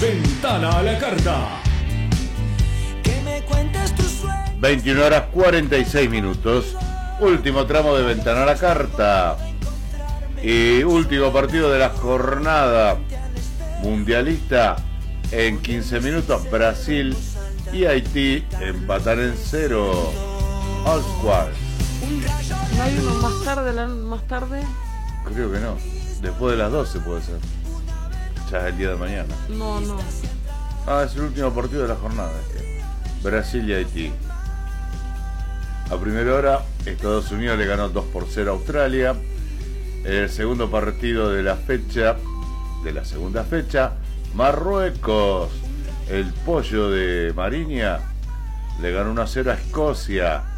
Ventana a la Carta. 21 horas 46 minutos. Último tramo de Ventana a la Carta. Y último partido de la jornada mundialista. En 15 minutos Brasil y Haití empatan en 0. Oswald. ¿No hay uno más tarde? Creo que no. Después de las 12 puede ser. Ya es el día de mañana. No. Es el último partido de la jornada. Brasil y Haití. A primera hora, Estados Unidos le ganó 2-0 a Australia. En el segundo partido de la segunda fecha, Marruecos, el pollo de Mariña, le ganó 1-0 a Escocia.